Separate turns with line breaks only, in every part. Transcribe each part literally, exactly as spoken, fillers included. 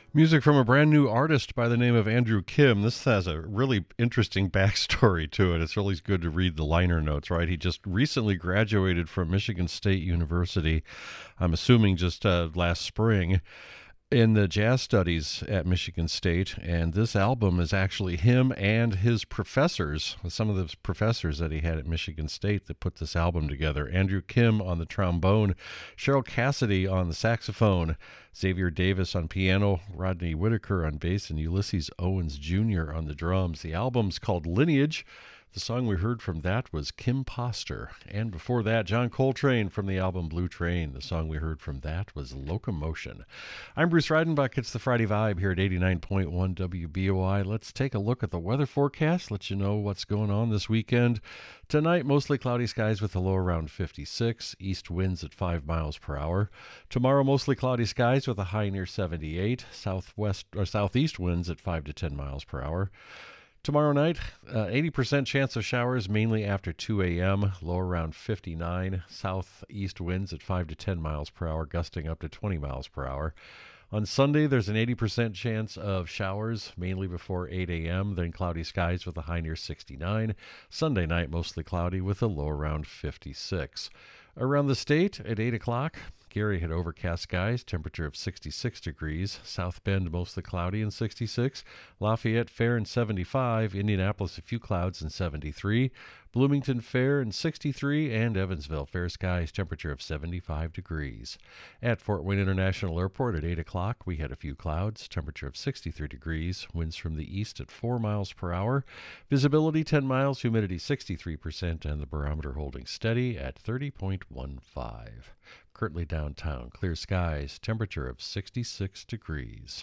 Music from a brand new artist by the name of Andrew Kim. This has a really interesting backstory to it. It's really good to read the liner notes, right? He just recently graduated from Michigan State University, I'm assuming just uh, last spring, in the jazz studies at Michigan State, and this album is actually him and his professors, some of the professors that he had at Michigan State that put this album together. Andrew Kim on the trombone, Cheryl Cassidy on the saxophone, Xavier Davis on piano, Rodney Whitaker on bass, and Ulysses Owens Junior on the drums. The album's called Lineage. The song we heard from that was Kim Poster. And before that, John Coltrane from the album Blue Train. The song we heard from that was Locomotion. I'm Bruce Reidenbach. It's the Friday Vibe here at eighty-nine point one W B O I. Let's take a look at the weather forecast, let you know what's going on this weekend. Tonight, mostly cloudy skies with a low around fifty-six, east winds at five miles per hour. Tomorrow, mostly cloudy skies with a high near seventy-eight, southwest or southeast winds at five to ten miles per hour. Tomorrow night, uh, eighty percent chance of showers, mainly after two a.m., low around fifty-nine, southeast winds at five to ten miles per hour, gusting up to twenty miles per hour. On Sunday, there's an eighty percent chance of showers, mainly before eight a.m., then cloudy skies with a high near sixty-nine. Sunday night, mostly cloudy with a low around fifty-six. Around the state at eight o'clock, Gary had overcast skies, temperature of sixty-six degrees. South Bend mostly cloudy and sixty-six. Lafayette fair and seventy-five. Indianapolis a few clouds and seventy-three. Bloomington fair and sixty-three. And Evansville fair skies, temperature of seventy-five degrees. At Fort Wayne International Airport at eight o'clock, we had a few clouds, temperature of sixty-three degrees. Winds from the east at four miles per hour. Visibility ten miles, humidity sixty-three percent, and the barometer holding steady at thirty point one five. Currently downtown, clear skies, temperature of sixty-six degrees.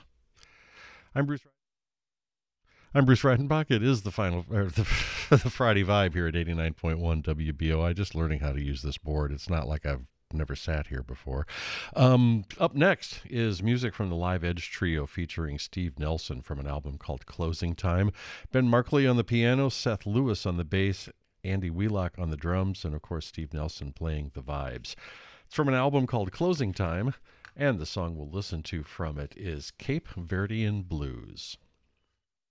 I'm Bruce. I'm Bruce Reichenbach. It is the final, or the, the Friday Vibe here at eighty-nine point one W B O I. Just learning how to use this board. It's not like I've never sat here before. Um, up next is music from the Live Edge Trio featuring Steve Nelson from an album called Closing Time. Ben Markley on the piano, Seth Lewis on the bass, Andy Wheelock on the drums, and of course Steve Nelson playing the vibes. It's from an album called Closing Time, and the song we'll listen to from it is Cape Verdean Blues.